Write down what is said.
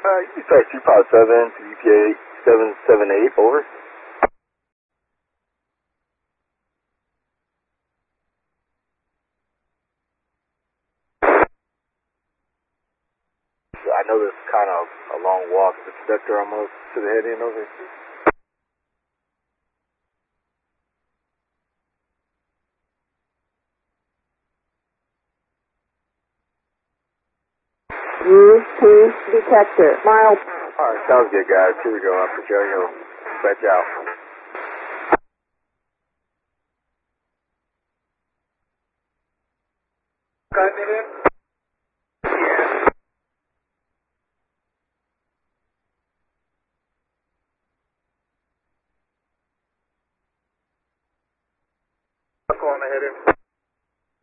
You start 257 to EPA 778, over. I know this is kind of a long walk. The conductor almost to the head end over. Use T detector. Miles. All right, sounds good, guys. Here we go. I'll put you on your dispatch out. Got it in?